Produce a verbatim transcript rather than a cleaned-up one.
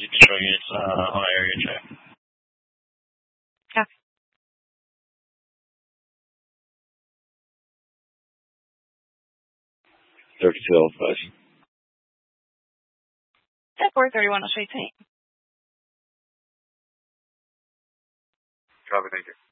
emergency patrol units uh, on area check. Okay. thirty-two oh five. Step four thirty-one, I'll show you tonight. Copy, thank you.